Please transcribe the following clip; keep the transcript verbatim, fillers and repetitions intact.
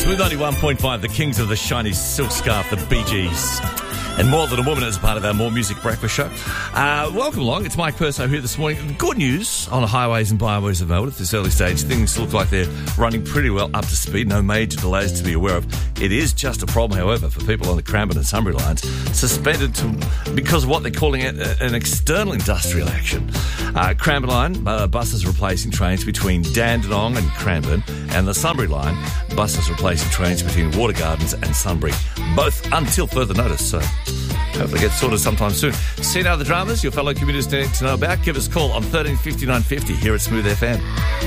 Smooth ninety-one point five, the kings of the shiny silk scarf, the Bee Gees. And More Than a Woman as part of our More Music Breakfast show. Uh, welcome along. It's Mike Purso here this morning. Good news on the highways and byways of Melbourne at this early stage. Things look like they're running pretty well up to speed. No major delays to be aware of. It is just a problem, however, for people on the Cranbourne and Sunbury lines, suspended to, because of what they're calling it, an external industrial action. Uh, Cranbourne line, uh, buses replacing trains between Dandenong and Cranbourne, and the Sunbury line, buses replacing trains between Water Gardens and Sunbury, both until further notice. So hopefully get sorted sometime soon. See now the dramas your fellow commuters need to know about? Give us a call on thirteen fifty-nine fifty here at Smooth F M.